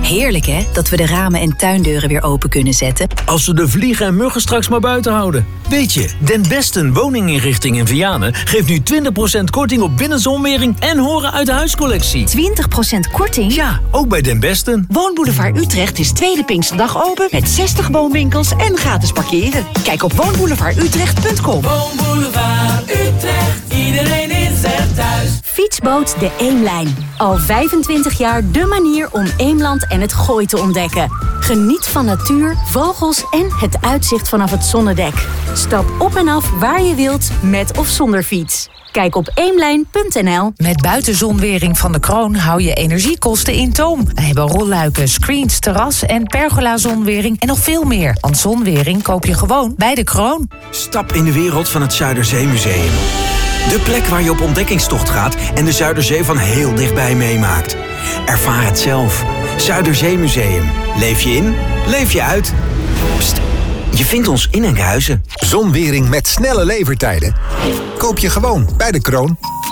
Heerlijk hè, dat we de ramen en tuindeuren weer open kunnen zetten. Als we de vliegen en muggen straks maar buiten houden. Weet je, Den Besten Woninginrichting in Vianen geeft nu 20% korting op binnenzonwering en horen uit de huiscollectie. 20% korting? Ja, ook bij Den Besten. Woonboulevard Utrecht is tweede Pinksterdag open met 60 woonwinkels en gratis parkeren. Kijk op woonboulevardutrecht.com. Woonboulevard Utrecht, iedereen is er thuis. Fietsboot de Eemlijn. Al 25 jaar de manier om Eemland en het Gooi te ontdekken. Geniet van natuur, vogels en het uitzicht vanaf het zonnedek. Stap op en af waar je wilt, met of zonder fiets. Kijk op eemlijn.nl. Met buitenzonwering van de Kroon hou je energiekosten in toom. We hebben rolluiken, screens, terras en pergola-zonwering en nog veel meer. Want zonwering koop je gewoon bij de Kroon. Stap in de wereld van het Zuiderzeemuseum. De plek waar je op ontdekkingstocht gaat en de Zuiderzee van heel dichtbij meemaakt. Ervaar het zelf. Zuiderzeemuseum. Leef je in, leef je uit. Pst, je vindt ons in Enkhuizen. Zonwering met snelle levertijden koop je gewoon bij de Kroon.